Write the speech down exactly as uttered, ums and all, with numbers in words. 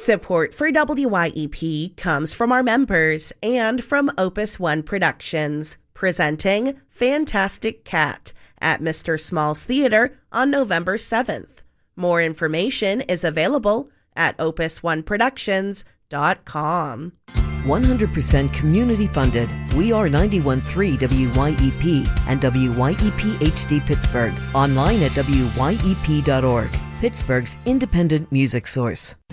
Support for W Y E P comes from our members and from Opus One Productions, presenting Fantastic Cat at Mister Small's Theater on November seventh. More information is available at opus one productions dot com. one hundred percent community funded. We are ninety-one point three W Y E P and W Y E P H D Pittsburgh. Online at W Y E P dot org. Pittsburgh's independent music source.